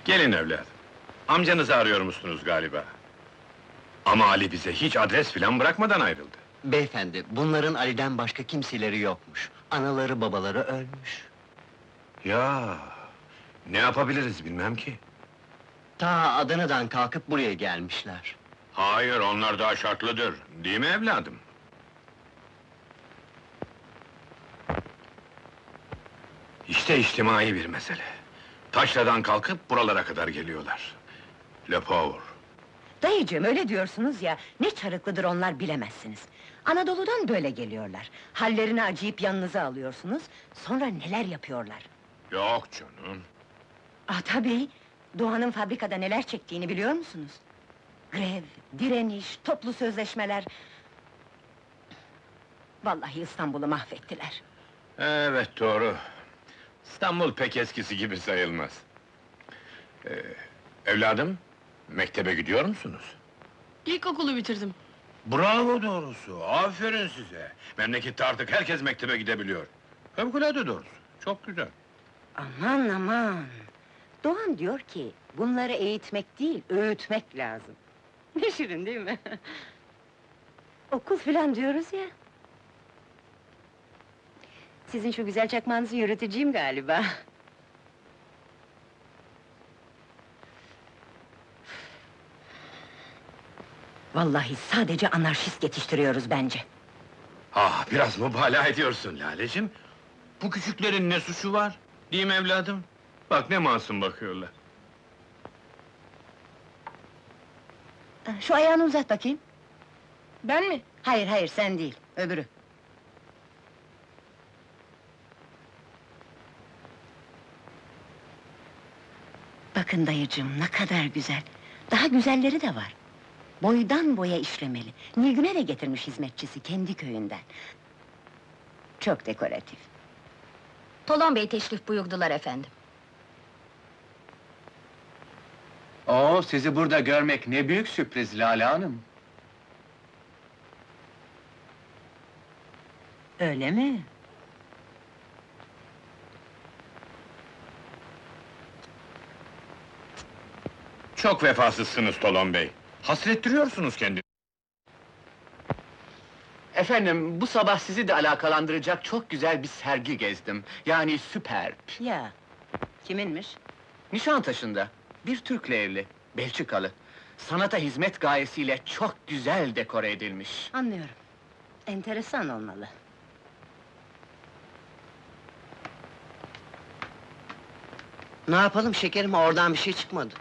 Gelin evladım. Amcanızı arıyor musunuz galiba? Ama Ali bize hiç adres filan bırakmadan ayrıldı. Beyefendi, bunların Ali'den başka kimseleri yokmuş. Anaları babaları ölmüş. Ya, ne yapabiliriz bilmem ki. Ta Adana'dan kalkıp buraya gelmişler. Hayır, onlar daha şartlıdır. Değil mi evladım? İşte içtimai bir mesele. Taşra'dan kalkıp buralara kadar geliyorlar. Le pauvre. Dayıcığım, öyle diyorsunuz ya, ne çarıklıdır onlar bilemezsiniz. Anadolu'dan böyle geliyorlar. Hallerine acıyıp yanınıza alıyorsunuz, sonra neler yapıyorlar? Yok canım. Tabii! Doğan'ın fabrikada neler çektiğini biliyor musunuz? Grev, direniş, toplu sözleşmeler... Vallahi İstanbul'u mahvettiler. Evet, doğru. İstanbul pek eskisi gibi sayılmaz. Evladım, mektebe gidiyor musunuz? İlkokulu bitirdim. Bravo doğrusu, aferin size! Memlekette artık herkes mektebe gidebiliyor. Fevkalade doğrusu, çok güzel. Aman aman! Doğan diyor ki, bunları eğitmek değil, öğütmek lazım. Ne şirin değil mi? Okul filan diyoruz ya. Sizin şu güzel çakmağınızı yürüteceğim galiba. Vallahi sadece anarşist yetiştiriyoruz bence. Ah, biraz mübalağa ediyorsun Laleciğim. Bu küçüklerin ne suçu var? Değil mi evladım? Bak ne masum bakıyorlar. Şu ayağını uzat bakayım. Ben mi? Hayır, hayır, sen değil, öbürü. Bakın dayıcığım, ne kadar güzel! Daha güzelleri de var. Boydan boya işlemeli. Nilgün'e de getirmiş hizmetçisi, kendi köyünden. Çok dekoratif. Tolon Bey teşrif buyurdular efendim. Oo, sizi burada görmek ne büyük sürpriz Lale Hanım. Öyle mi? Çok vefasızsınız Tolon Bey. Hasrettiriyorsunuz kendinizi. Efendim, bu sabah sizi de alakalandıracak çok güzel bir sergi gezdim. Yani süperb. Ya, kiminmiş? Nişantaşı'nda, bir Türk'le evli, Belçikalı. Sanata hizmet gayesiyle çok güzel dekore edilmiş. Anlıyorum. Enteresan olmalı. Ne yapalım şekerim, oradan bir şey çıkmadı.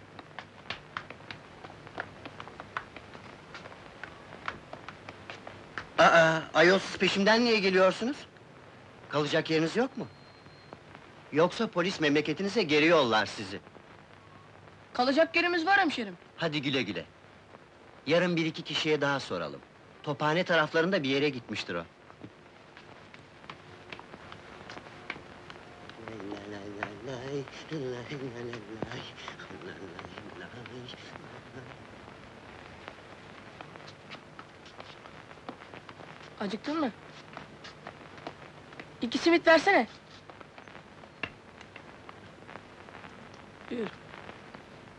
Ayol, siz peşimden niye geliyorsunuz? Kalacak yeriniz yok mu? Yoksa polis memleketinize geri yollar sizi. Kalacak yerimiz var hemşerim. Hadi güle güle. Yarın bir iki kişiye daha soralım. Tophane taraflarında bir yere gitmiştir o. Acıktın mı? 2 simit versene.